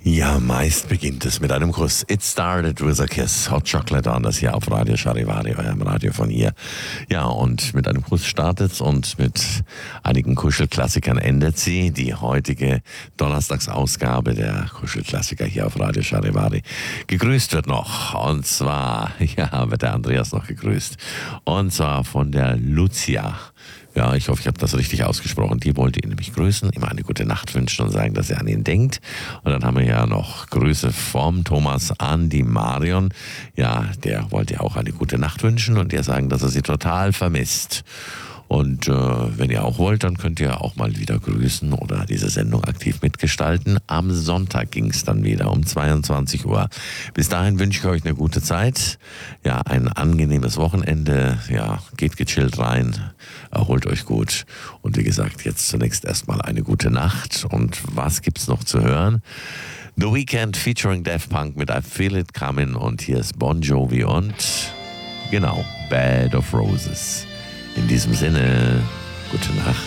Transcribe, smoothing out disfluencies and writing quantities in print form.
Ja, meist beginnt es mit einem Kuss. It started with a kiss. Hot Chocolate on, das hier auf Radio Charivari, eurem Radio von hier. Ja, und mit einem Kuss startet's und mit einigen Kuschelklassikern endet sie. Die heutige Donnerstagsausgabe der Kuschelklassiker hier auf Radio Charivari. Gegrüßt wird noch, und zwar, ja, wird der Andreas noch gegrüßt. Und zwar von der Lucia. Ja, ich hoffe, ich habe das richtig ausgesprochen. Die wollte ihn nämlich grüßen, ihm eine gute Nacht wünschen und sagen, dass er an ihn denkt. Und dann haben wir ja noch Grüße vom Thomas an die Marion. Ja, der wollte ja auch eine gute Nacht wünschen und ihr sagen, dass er sie total vermisst. Und wenn ihr auch wollt, dann könnt ihr auch mal wieder grüßen oder diese Sendung aktiv mitgestalten. Am Sonntag ging es dann wieder um 22 Uhr. Bis dahin wünsche ich euch eine gute Zeit. Ja, ein angenehmes Wochenende. Ja, geht gechillt rein, erholt euch gut. Und wie gesagt, jetzt zunächst erstmal eine gute Nacht. Und was gibt's noch zu hören? The Weeknd featuring Daft Punk mit I Feel It Coming. Und hier ist Bon Jovi und genau, Bed of Roses. In diesem Sinne, gute Nacht.